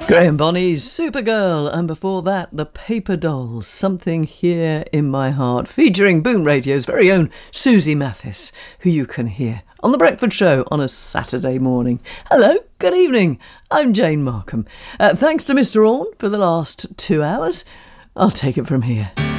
Graham Bonnie's Supergirl, and before that, The Paper Dolls, Something Here in My Heart, featuring Boom Radio's very own Susie Mathis, who you can hear on The Breakfast Show on a Saturday morning. Hello, good evening, I'm Jane Markham. Thanks to Mr. Orne for the last 2 hours. I'll take it from here.